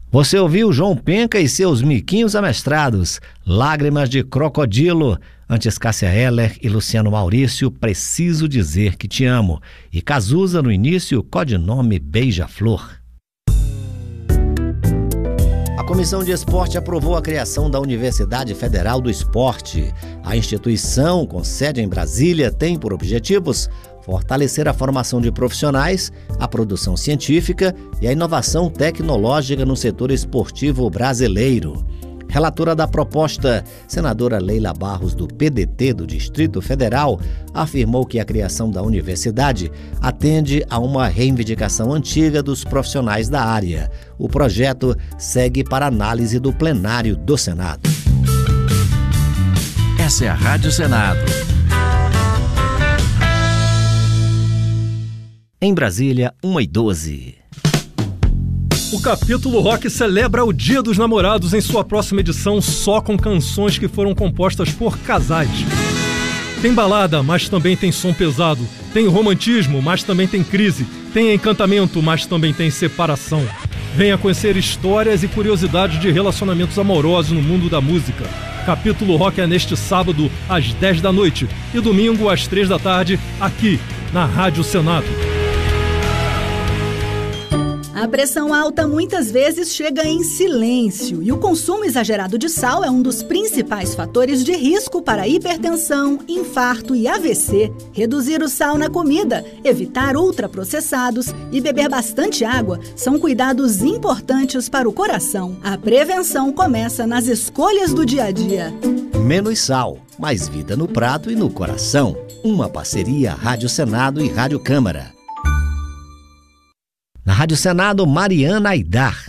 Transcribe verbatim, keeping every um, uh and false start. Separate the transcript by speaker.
Speaker 1: Você ouviu João Penca e seus miquinhos amestrados, Lágrimas de Crocodilo, antes Cássia Eller e Luciano Maurício, Preciso Dizer Que Te Amo, e Cazuza no início, codinome Beija-Flor. A Comissão de Esporte aprovou a criação da Universidade Federal do Esporte. A instituição, com sede em Brasília, tem por objetivos fortalecer a formação de profissionais, a produção científica e a inovação tecnológica no setor esportivo brasileiro. Relatora da proposta, senadora Leila Barros, do P D T do Distrito Federal, afirmou que a criação da universidade atende a uma reivindicação antiga dos profissionais da área. O projeto segue para análise do plenário do Senado.
Speaker 2: Essa é a Rádio Senado.
Speaker 1: Em Brasília, uma e doze.
Speaker 3: O Capítulo Rock celebra o Dia dos Namorados em sua próxima edição só com canções que foram compostas por casais. Tem balada, mas também tem som pesado. Tem romantismo, mas também tem crise. Tem encantamento, mas também tem separação. Venha conhecer histórias e curiosidades de relacionamentos amorosos no mundo da música. Capítulo Rock é neste sábado, às dez da noite e domingo, às três da tarde, aqui na Rádio Senado.
Speaker 4: A pressão alta muitas vezes chega em silêncio e o consumo exagerado de sal é um dos principais fatores de risco para hipertensão, infarto e A V C. Reduzir o sal na comida, evitar ultraprocessados e beber bastante água são cuidados importantes para o coração. A prevenção começa nas escolhas do dia a dia.
Speaker 1: Menos sal, mais vida no prato e no coração. Uma parceria Rádio Senado e Rádio Câmara. Na Rádio Senado, Mariana Aidar.